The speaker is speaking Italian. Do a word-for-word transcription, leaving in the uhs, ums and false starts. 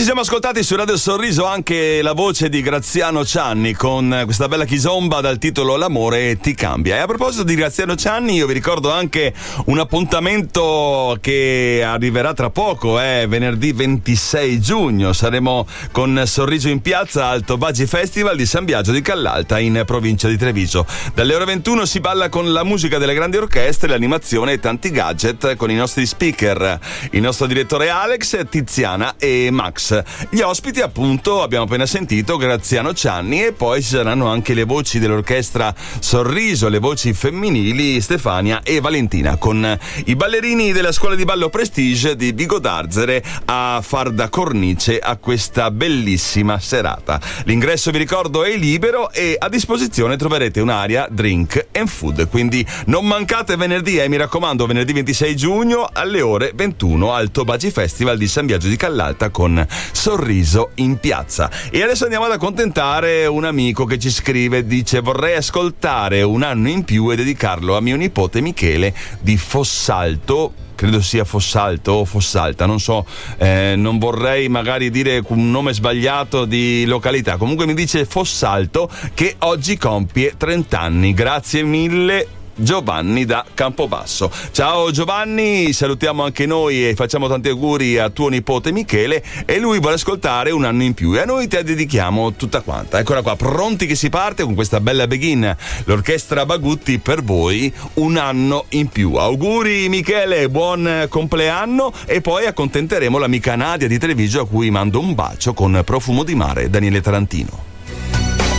siamo ascoltati su Radio Sorriso anche la voce di Graziano Cianni con questa bella chizomba dal titolo L'amore ti cambia. E a proposito di Graziano Cianni, io vi ricordo anche un appuntamento che arriverà tra poco, è eh, venerdì ventisei giugno. Saremo con Sorriso in piazza al Tobagi Festival di San Biagio di Callalta in provincia di Treviso. Dalle ore ventuno si balla con la musica delle grandi orchestre, l'animazione e tanti gadget con i nostri speaker, il nostro direttore Alex, Tiziana e Max. Gli ospiti, appunto, abbiamo appena sentito Graziano Cianni, e poi ci saranno anche le voci dell'orchestra Sorriso, le voci femminili Stefania e Valentina, con i ballerini della scuola di ballo Prestige di Vigo d'Arzere a far da cornice a questa bellissima serata. L'ingresso, vi ricordo, è libero e a disposizione troverete un'area drink and food, quindi non mancate venerdì, e eh, mi raccomando, venerdì ventisei giugno alle ore ventuno al Tobagi Festival di San Biagio di Callalta con Sorriso in piazza. E adesso andiamo ad accontentare un amico che ci scrive, dice: vorrei ascoltare Un anno in più e dedicarlo a mio nipote Michele di Fossalto, credo sia Fossalto o Fossalta, non so, eh, non vorrei magari dire un nome sbagliato di località, comunque mi dice Fossalto, che oggi compie trenta anni. Grazie mille Giovanni da Campobasso. Ciao Giovanni, salutiamo anche noi e facciamo tanti auguri a tuo nipote Michele, e lui vuole ascoltare Un anno in più e a noi te dedichiamo tutta quanta. Eccola qua, pronti che si parte con questa bella begin, l'orchestra Bagutti per voi, Un anno in più. Auguri Michele, buon compleanno, e poi accontenteremo l'amica Nadia di Treviso, a cui mando un bacio con profumo di mare, Daniele Tarantino.